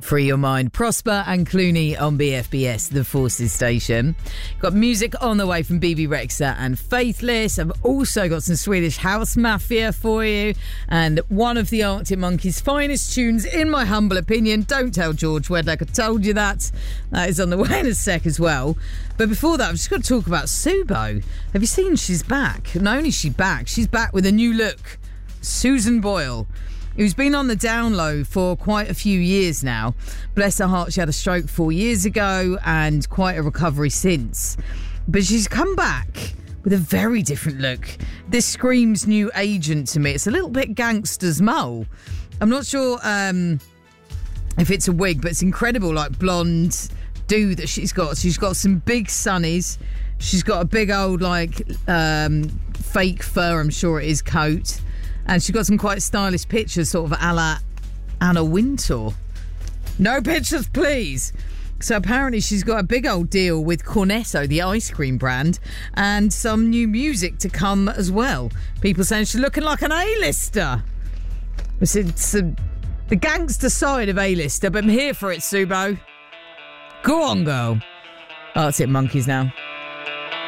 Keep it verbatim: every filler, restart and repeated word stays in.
Free Your Mind. Prosper and Clooney on B F B S, the Forces station. Got music on the way from B B Rexa and Faithless. I've also got some Swedish House Mafia for you, and one of the Arctic Monkeys' finest tunes, in my humble opinion. Don't tell George Wedlock I told you that. That is on the way in a sec as well. But before that, I've just got to talk about Subo. Have you seen she's back? Not only is she back, she's back with a new look. Susan Boyle, who's been on the down low for quite a few years now. Bless her heart, she had a stroke four years ago and quite a recovery since. But she's come back with a very different look. This screams new agent to me. It's a little bit Gangster's Mole. I'm not sure um, if it's a wig, but it's incredible, like blonde do that she's got. She's got some big sunnies. She's got a big old, like, um, fake fur, I'm sure it is, coat. And she's got some quite stylish pictures, sort of a la Anna Wintour. No pictures, please. So apparently she's got a big old deal with Cornetto, the ice cream brand, and some new music to come as well. People saying she's looking like an A-lister. It's, it's a, the gangster side of A-lister, but I'm here for it, Subo. Go on, girl. Arctic Monkeys now.